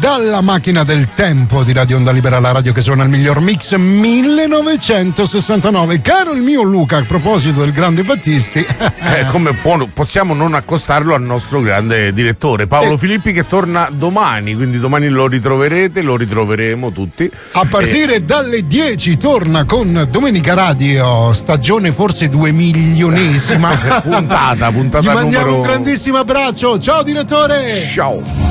dalla macchina del tempo di Radio Onda Libera, la radio che suona il miglior mix 1969. Caro il mio Luca, a proposito del grande Battisti, come possiamo non accostarlo al nostro grande direttore Paolo Filippi, che torna domani, quindi domani lo ritroveremo tutti. A partire dalle 10 torna con Domenica Radio, stagione forse 2.000.000esima puntata Gli mandiamo numero... un grandissimo abbraccio. Ciao direttore. Ciao.